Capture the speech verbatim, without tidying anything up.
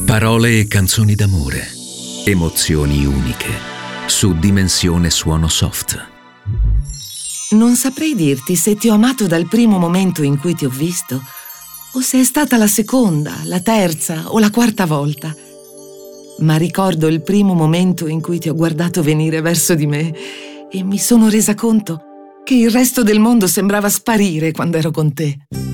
Parole e canzoni d'amore, emozioni uniche, su Dimensione Suono Soft. Non saprei dirti se ti ho amato dal primo momento in cui ti ho visto, o se è stata la seconda, la terza o la quarta volta. Ma ricordo il primo momento in cui ti ho guardato venire verso di me e mi sono resa conto che il resto del mondo sembrava sparire quando ero con te.